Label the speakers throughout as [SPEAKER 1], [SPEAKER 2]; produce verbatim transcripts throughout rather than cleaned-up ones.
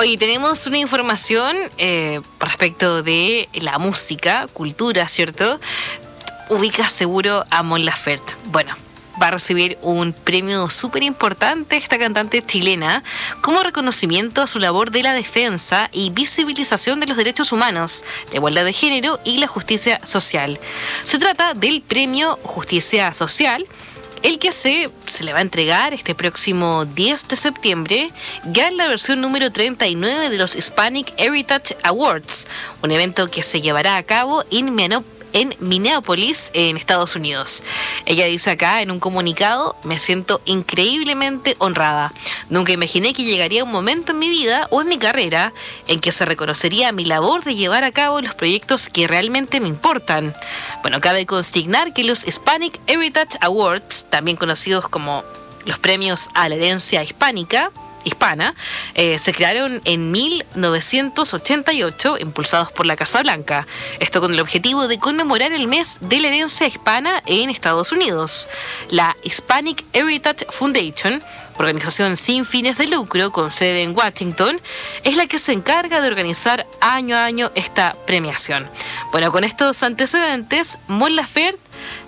[SPEAKER 1] Oye, tenemos una información eh, respecto de la música, cultura, ¿cierto? Ubicas seguro a Mon Laferte. Bueno, va a recibir un premio súper importante esta cantante chilena como reconocimiento a su labor de la defensa y visibilización de los derechos humanos, la igualdad de género y la justicia social. Se trata del premio Justicia Social, el que se, se le va a entregar este próximo diez de septiembre, ya en la versión número treinta y nueve de los Hispanic Heritage Awards, un evento que se llevará a cabo en Minneapolis, en Minneapolis, en Estados Unidos. Ella dice acá en un comunicado: me siento increíblemente honrada. Nunca imaginé que llegaría un momento en mi vida o en mi carrera en que se reconocería mi labor de llevar a cabo los proyectos que realmente me importan. Bueno, cabe consignar que los Hispanic Heritage Awards, también conocidos como los premios a la herencia hispánica, hispana, eh, se crearon en mil novecientos ochenta y ocho, impulsados por la Casa Blanca. Esto con el objetivo de conmemorar el mes de la herencia hispana en Estados Unidos. La Hispanic Heritage Foundation, organización sin fines de lucro con sede en Washington, es la que se encarga de organizar año a año esta premiación. Bueno, con estos antecedentes, Mon Laferte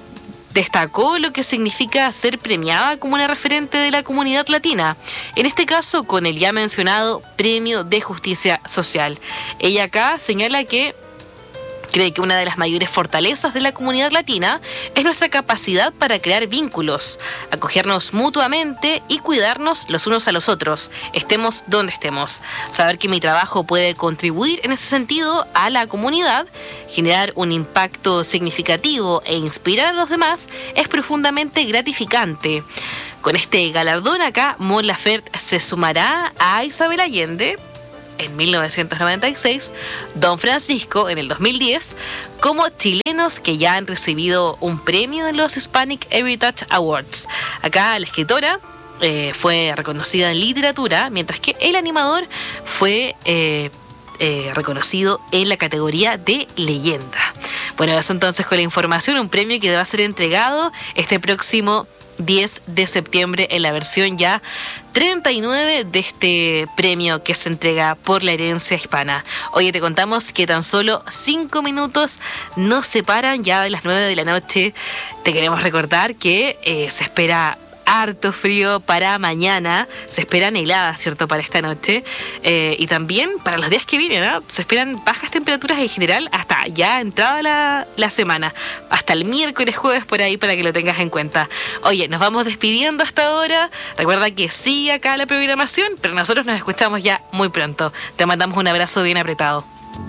[SPEAKER 1] destacó lo que significa ser premiada como una referente de la comunidad latina, en este caso con el ya mencionado Premio de Justicia Social. Ella acá señala que cree que una de las mayores fortalezas de la comunidad latina es nuestra capacidad para crear vínculos, acogernos mutuamente y cuidarnos los unos a los otros, estemos donde estemos. Saber que mi trabajo puede contribuir en ese sentido a la comunidad, generar un impacto significativo e inspirar a los demás es profundamente gratificante. Con este galardón acá, Mon Laferte se sumará a Isabel Allende en mil novecientos noventa y seis, Don Francisco en el dos mil diez, como chilenos que ya han recibido un premio en los Hispanic Heritage Awards. Acá la escritora eh, fue reconocida en literatura, mientras que el animador fue eh, eh, reconocido en la categoría de leyenda. Bueno, eso entonces con la información, un premio que va a ser entregado este próximo diez de septiembre en la versión ya treinta y nueve de este premio que se entrega por la herencia hispana. Oye, te contamos que tan solo cinco minutos nos separan ya de las nueve de la noche. Te queremos recordar que eh, se espera harto frío para mañana, se esperan heladas, ¿cierto?, para esta noche, eh, y también para los días que vienen, ¿no? Se esperan bajas temperaturas en general hasta ya entrada la, la semana, hasta el miércoles, jueves, por ahí, para que lo tengas en cuenta. Oye, nos vamos despidiendo hasta ahora. Recuerda que sigue acá la programación, pero nosotros nos escuchamos ya muy pronto. Te mandamos un abrazo bien apretado.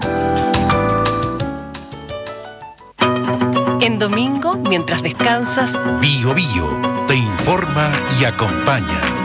[SPEAKER 2] En domingo, mientras descansas,
[SPEAKER 3] Bio Bio te informa y acompaña.